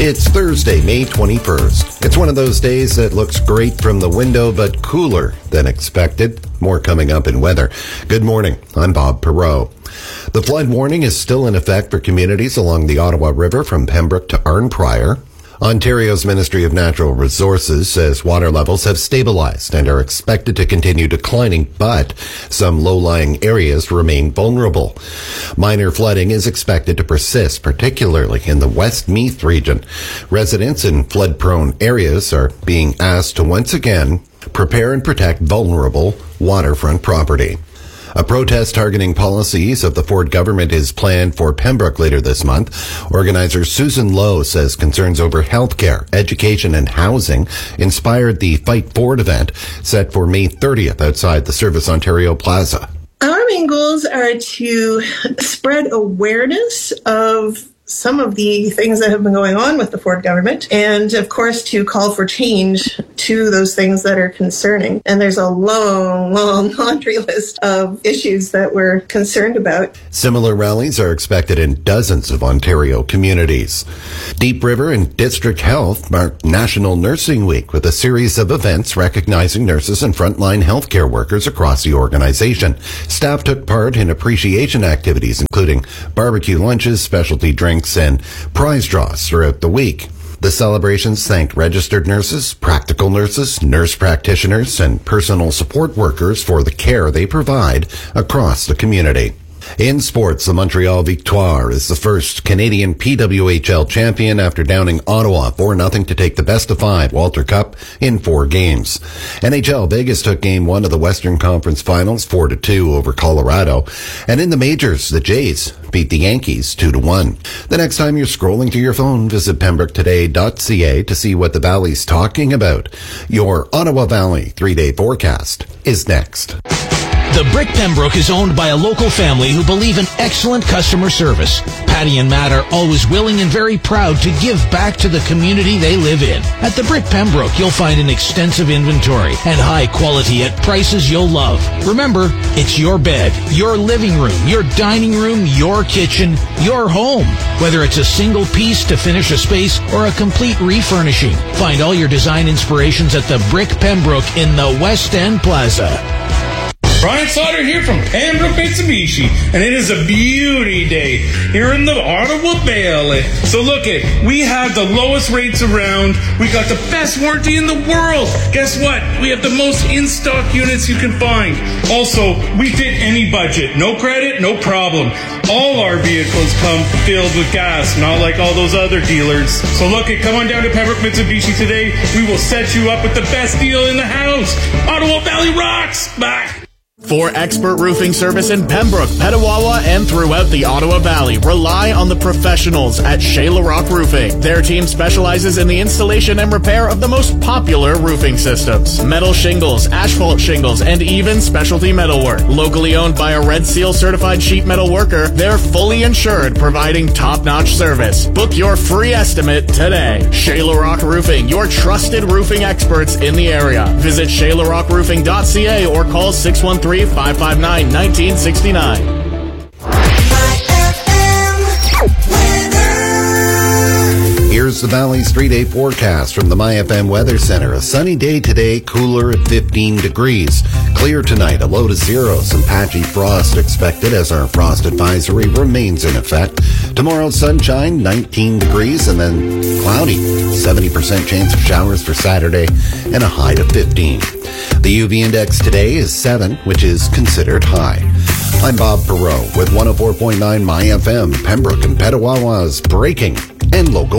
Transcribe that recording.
It's Thursday, May 21st. It's one of those days that looks great from the window, but cooler than expected. More coming up in weather. Good morning. I'm Bob Perot. The flood warning is still in effect for communities along the Ottawa River from Pembroke to Arnprior. Ontario's Ministry of Natural Resources says water levels have stabilized and are expected to continue declining, but some low-lying areas remain vulnerable. Minor flooding is expected to persist, particularly in the West Meath region. Residents in flood-prone areas are being asked to once again prepare and protect vulnerable waterfront property. A protest targeting policies of the Ford government is planned for Pembroke later this month. Organizer Susan Lowe says concerns over healthcare, education, and housing inspired the Fight Ford event set for May 30th outside the Service Ontario Plaza. Our main goals are to spread awareness of some of the things that have been going on with the Ford government, and of course to call for change to those things that are concerning. And there's a long laundry list of issues that we're concerned about. Similar rallies are expected in dozens of Ontario communities. Deep River and District Health marked National Nursing Week with a series of events recognizing nurses and frontline healthcare workers across the organization. Staff took part in appreciation activities, including barbecue lunches, specialty drinks, and prize draws throughout the week. The celebrations thanked registered nurses, practical nurses, nurse practitioners, and personal support workers for the care they provide across the community. In sports, the Montreal Victoire is the first Canadian PWHL champion after downing Ottawa 4-0 to take the best-of-5 Walter Cup in 4 games. NHL, Vegas took Game 1 of the Western Conference Finals 4-2 over Colorado. And in the majors, the Jays beat the Yankees 2-1. The next time you're scrolling through your phone, visit pembroketoday.ca to see what the Valley's talking about. Your Ottawa Valley 3-day forecast is next. The Brick Pembroke is owned by a local family who believe in excellent customer service. Patty and Matt are always willing and very proud to give back to the community they live in. At the Brick Pembroke, you'll find an extensive inventory and high quality at prices you'll love. Remember, it's your bed, your living room, your dining room, your kitchen, your home. Whether it's a single piece to finish a space or a complete refurnishing, find all your design inspirations at the Brick Pembroke in the West End Plaza. Brian Slaughter here from Pembroke Mitsubishi, and it is a beauty day here in the Ottawa Valley. So look we have the lowest rates around. We got the best warranty in the world. Guess what? We have the most in-stock units you can find. Also, we fit any budget. No credit, no problem. All our vehicles come filled with gas, not like all those other dealers. So look come on down to Pembroke Mitsubishi today. We will set you up with the best deal in the house. Ottawa Valley rocks! Bye! For expert roofing service in Pembroke, Petawawa, and throughout the Ottawa Valley, rely on the professionals at Shayla Rock Roofing. Their team specializes in the installation and repair of the most popular roofing systems: metal shingles, asphalt shingles, and even specialty metalwork. Locally owned by a Red Seal certified sheet metal worker, they're fully insured, providing top-notch service. Book your free estimate today. Shayla Rock Roofing, your trusted roofing experts in the area. Visit ShaylaRockRoofing.ca or call 613-559-1969. Here's the Valley's 3-day forecast from the MyFM Weather Center. A sunny day today, cooler at 15 degrees. Clear tonight, a low to 0. Some patchy frost expected as our frost advisory remains in effect. Tomorrow, sunshine, 19 degrees, and then cloudy. 70% chance of showers for Saturday, and a high to 15. The UV index today is 7, which is considered high. I'm Bob Perot with 104.9 MyFM, Pembroke and Petawawa's breaking and local